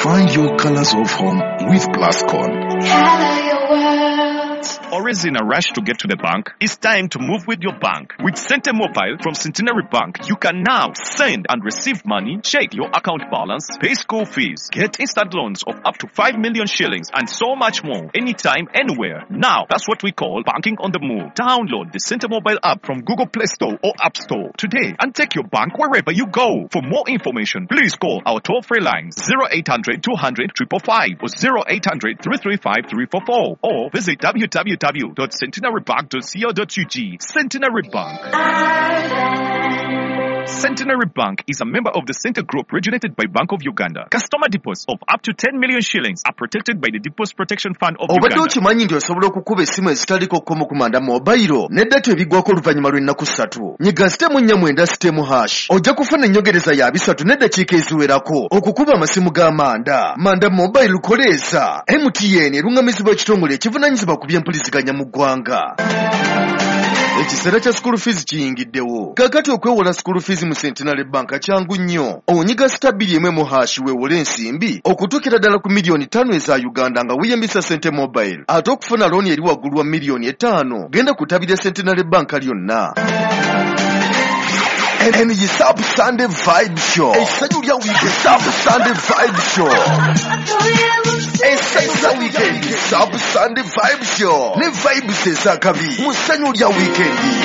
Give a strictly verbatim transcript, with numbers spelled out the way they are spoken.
Find your colors of home with Plascon. Color your world. Always in a rush to get to the bank? It's time to move with your bank. With Cente Mobile from Centenary Bank, you can now send and receive money, check your account balance, pay school fees, get instant loans of up to five million shillings, and so much more, anytime, anywhere. Now, that's what we call banking on the move. Download the Cente Mobile app from Google Play Store or App Store today and take your bank wherever you go. For more information, please call our toll-free lines zero eight hundred two hundred five five five or zero eight hundred three three five three four four or visit w w w dot centenary bank dot co dot u g. Centenary Bank. Centenary Bank is a member of the Center Group originated by Bank of Uganda. Customer deposits of up to ten million shillings are protected by the Deposit Protection Fund of Uganda. Obadde okimanyi nti osobola okukuba essimu ezitaliko kkomo ku manda mobile n'eddata ebiggwako oluvannyuma lw'ennaku ssatu. Nyiga sitemu nnya mwenda sitemu hash. Ojja kufuna ennyongereza ya bisatu n'eddakiika eziwerako okukuba amasimu g'amanda. Manda mobile lukoleeza. M T N eruŋŋamizibwa ekitongole ekivunaanyizibwa ku by'empuliziganya mu ggwanga. Ekiseera kya school fees kiyingiddewo. Kakati okwewola school fees mu Centenary Bank kyangu nnyo. Onyiga stabili emwe mu hash weewole ensimbi okutuukira ddala ku miliyoni ttaano eza Uganda nga weeyambisa Cente Mobile. Ate okufuna looni eri waggulu wa miliyoni etaano genda ku ttabi lya Centenary Bank lyonna. And you Sub Sunday Vibe Show. Essanyu lya weekend Sub Sunday Vibe Show. Essanyu lya weekend Sub Sunday Vibe Show. Ne vibes ez'akabi mu ssanyu lya weekend.